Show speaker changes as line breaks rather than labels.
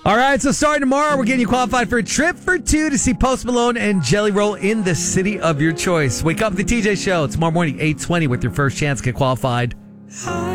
All right, so starting tomorrow, we're getting you qualified for a trip for two to see Post Malone and Jelly Roll in the city of your choice. Wake up with the TJ Show tomorrow morning, 8:20, with your first chance to get qualified.